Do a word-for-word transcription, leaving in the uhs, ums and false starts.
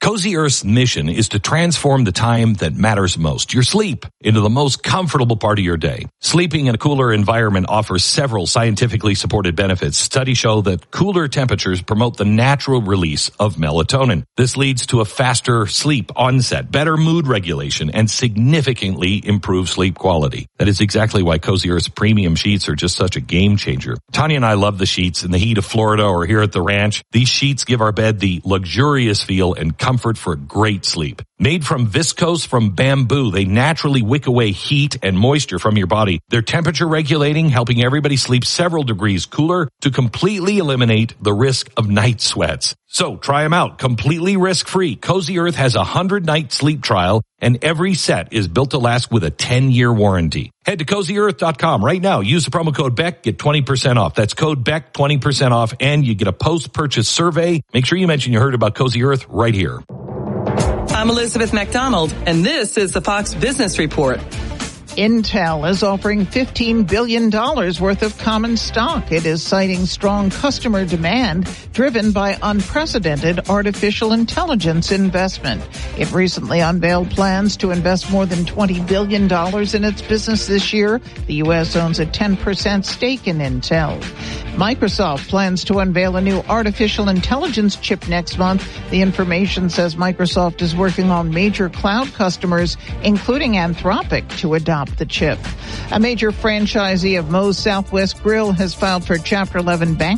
Cozy Earth's mission is to transform the time that matters most, your sleep, into the most comfortable part of your day. Sleeping in a cooler environment offers several scientifically supported benefits. Studies show that cooler temperatures promote the natural release of melatonin. This leads to a faster sleep onset, better mood regulation, and significantly improved sleep quality. That is exactly why Cozy Earth's premium sheets are just such a game changer. Tanya and I love the sheets in the heat of Florida or here at the ranch. These sheets give our bed the luxurious feel and comfort for a great sleep. Made from viscose from bamboo, they naturally wick away heat and moisture from your body. They're temperature regulating, helping everybody sleep several degrees cooler to completely eliminate the risk of night sweats. So try them out completely risk-free. Cozy Earth has a hundred-night sleep trial, and every set is built to last with a ten-year warranty. Head to cozy earth dot com right now. Use the promo code Beck, get twenty percent off. That's code Beck, twenty percent off, and you get a post-purchase survey. Make sure you mention you heard about Cozy Earth right here. I'm Elizabeth McDonald, and this is the Fox Business Report. Intel is offering fifteen billion dollars worth of common stock. It is citing strong customer demand driven by unprecedented artificial intelligence investment. It recently unveiled plans to invest more than twenty billion dollars in its business this year. The U S owns a ten percent stake in Intel. Microsoft plans to unveil a new artificial intelligence chip next month. The information says Microsoft is working on major cloud customers, including Anthropic, to adopt the chip. A major franchisee of Moe's Southwest Grill has filed for Chapter eleven bankruptcy